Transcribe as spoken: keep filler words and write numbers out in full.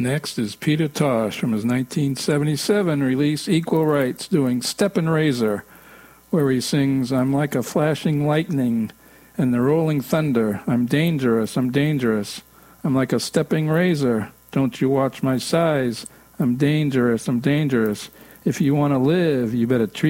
Next is Peter Tosh from his nineteen seventy-seven release Equal Rights, doing Steppin' Razor, where he sings, I'm like a flashing lightning and the rolling thunder. I'm dangerous, I'm dangerous. I'm like a stepping razor. Don't you watch my size. I'm dangerous, I'm dangerous. If you want to live, you better treat